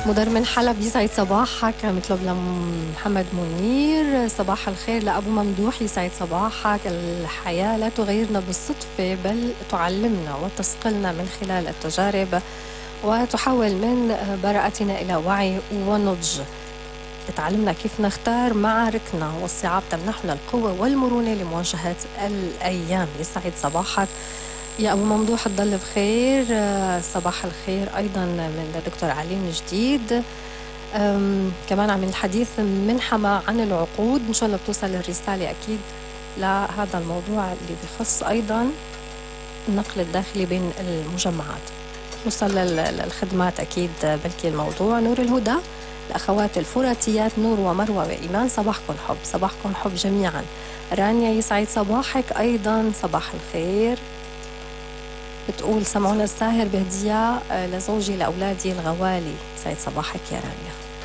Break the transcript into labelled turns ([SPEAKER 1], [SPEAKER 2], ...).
[SPEAKER 1] مدر من حلب يسعد صباحك، مطلب لمحمد منير. صباح الخير لأبو ممدوح، يسعد صباحك. الحياة لا تغيرنا بالصدفة بل تعلمنا وتسقلنا من خلال التجارب وتحول من براءتنا إلى وعي ونضج. تعلمنا كيف نختار معاركنا، والصعاب تمنحنا القوة والمرونة لمواجهة الأيام. يسعد صباحك يا أبو ممدوح، تضل بخير. صباح الخير أيضا من الدكتور علي جديد. كمان عم الحديث من حما عن العقود، إن شاء الله بتوصل الرسالة أكيد لهذا الموضوع اللي بخص أيضا النقل الداخلي بين المجمعات. نوصل للخدمات أكيد بلكي الموضوع. نور الهدى، الأخوات الفراتيات نور ومروة وإيمان، صباحكم حب، صباحكم حب جميعا. رانيا يسعد صباحك أيضا، صباح الخير. بتقول سمعونا الساهر بهدية لزوجي لأولادي الغوالي، سعيد صباحك يا رانيا.